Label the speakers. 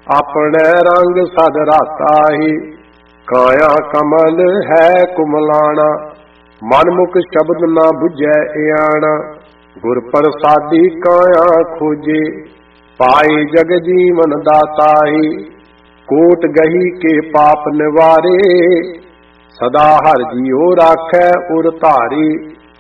Speaker 1: ਆਪਣੇ ਰੰਗ ਸਦ ਰਾਤਾਹੀ। ਕਾਇਆ ਕਮਲ ਹੈ ਕੁਮਲਾਣਾ, ਮਨ ਮੁਖ ਸ਼ਬਦ ਨਾ ਬੁਝੈ ਇਆਣਾ। ਗੁਰ ਪ੍ਰਸਾਦੀ ਕਾਇਆ ਖੋਜੇ, ਪਾਈ ਜਗ ਜੀਵਨ ਦਾਤਾਹੀ। ਕੋਟ ਗਹੀ ਕੇ ਪਾਪ ਨਿਵਾਰੇ, ਸਦਾ ਹਰਿ ਜੀਉ ਰਾਖੈ ਉਰ ਧਾਰੀ।